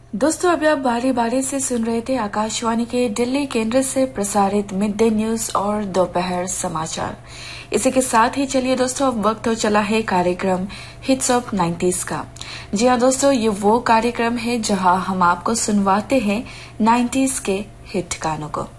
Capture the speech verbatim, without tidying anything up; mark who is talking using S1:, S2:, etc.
S1: दोस्तों अभी आप बारी बारी से सुन रहे थे आकाशवाणी के दिल्ली केंद्र से प्रसारित मिड डे न्यूज और दोपहर समाचार। इसी के साथ ही चलिए दोस्तों अब वक्त हो चला है कार्यक्रम हिट्स ऑफ नाइंटीज़ का। जी हाँ दोस्तों, ये वो कार्यक्रम है जहां हम आपको सुनवाते हैं नाइंटीज़ के हिट गानों को।